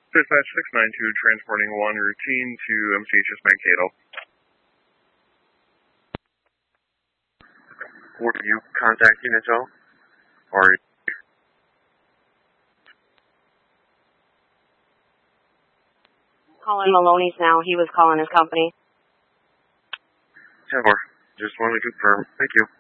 Dispatch 692, transporting 1 routine to MCHS Mankato. Were you contacting us all? Or... Calling Maloney's now. He was calling his company. 10-4. Just wanted to confirm. Thank you.